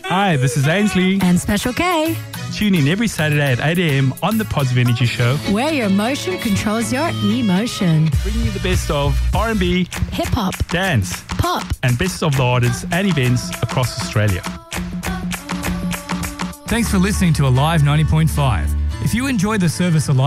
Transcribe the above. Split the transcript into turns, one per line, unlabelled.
Hi, this is Ainsley.
And Special K,
Tune in every Saturday at 8 a.m. on the Positive Energy Show,
where your motion controls your emotion.
bringing you the best of R&B,
Hip-hop,
dance,
pop.
and best of the artists and events across Australia.
Thanks for listening to Alive 90.5. If you enjoyed the service Alive